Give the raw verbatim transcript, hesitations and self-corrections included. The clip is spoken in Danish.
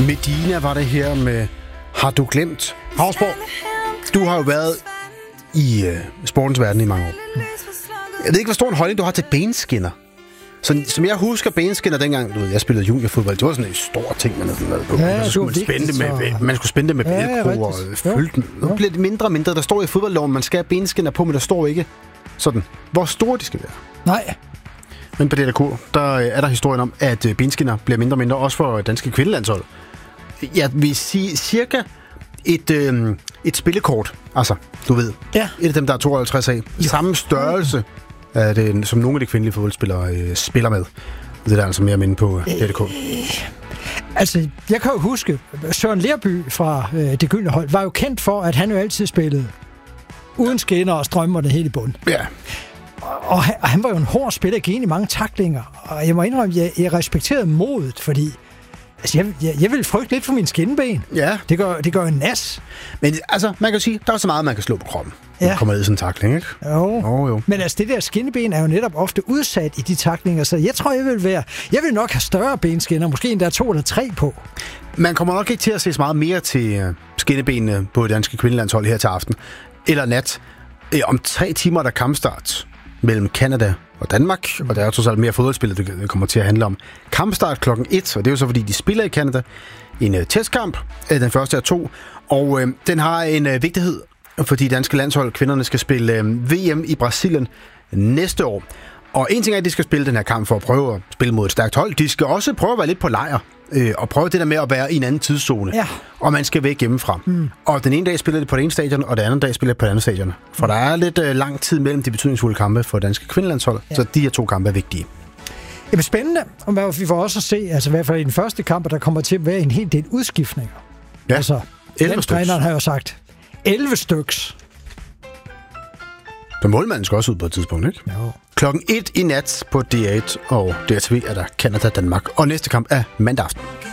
Medina var det her med Har du glemt? Havsborg, du har jo været i uh, sportens verden i mange år. Jeg ved ikke, hvor stor en holdning du har til benskinner. Så, som jeg husker benskinner dengang, du ved, jeg spillede juniorfodbold, det var sådan en stor ting, man havde været på. Ja, man, skulle spænde med, man skulle spænde det med ja, velcro og følge den. Nu bliver det mindre og mindre. Der står i fodboldloven, man skal have benskinner på, men der står ikke sådan, hvor store de skal være. Nej. Men på D R K, der er der historien om, at benskinner bliver mindre og mindre, også for danske kvindelandshold. Jeg vil sige cirka et, øh, et spillekort, altså, du ved, ja. et af dem, der er tooghalvtreds af. Jo. Samme størrelse, er det, som nogle af de kvindelige fodboldspillere øh, spiller med. Det er der altså mere minde på øh, D R K. Øh, altså, jeg kan jo huske, Søren Lerby fra øh, Det Gyldne Hold var jo kendt for, at han jo altid spillede uden skinner og strømmer det hele i bund. Ja. Og han, og han var jo en hård spiller, gik ind i mange tacklinger. Og jeg må indrømme, at jeg, jeg respekterede modet, fordi altså, jeg, jeg, jeg ville frygte lidt for min skinben. Ja. Det gør, det gør en nas. Men altså, man kan sige, der er så meget, man kan slå på kroppen. Ja. Man kommer ned i sådan en tackling, ikke? Jo. Oh, jo. Men altså, det der skinneben er jo netop ofte udsat i de tacklinger, så jeg tror, jeg vil være... Jeg vil nok have større benskinner, måske endda to eller tre på. Man kommer nok ikke til at se så meget mere til uh, skinnebenene på det danske kvindelandshold her til aften. Eller nat. Øh, om tre timer er der kampstart mellem Canada og Danmark, og der er trods alt mere fodboldspil, det kommer til at handle om. Kampstart klokken et, og det er jo så, fordi de spiller i Canada. En uh, testkamp, uh, den første er to, og uh, den har en uh, vigtighed, fordi danske landshold, kvinderne, skal spille uh, V M i Brasilien næste år. Og en ting er, at de skal spille den her kamp for at prøve at spille mod et stærkt hold. De skal også prøve at være lidt på lejr, øh, og prøve det der med at være i en anden tidszone. Ja. Og man skal væk hjemmefra. Mm. Og den ene dag spiller det på det ene stadion, og den anden dag spiller det på det andet stadion. For der er lidt øh, lang tid mellem de betydningsfulde kampe for danske kvindelandshold, ja. Så de her to kampe er vigtige. Det er spændende, og vi får også at se, altså i hvert fald i den første kamp, der kommer til at være en hel del udskiftninger. Ja, altså, elleve styks. Træneren har jo sagt elleve styks. Så målmanden skal også ud på et tidspunkt, ikke? Jo. Klokken et i nat på D R et og D R T V er der Canada-Danmark. Og næste kamp er mandag aften.